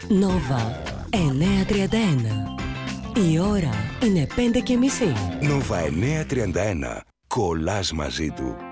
Νόβα 931. Η ώρα είναι 5:30. Νόβα 931. Κολλάς μαζί του.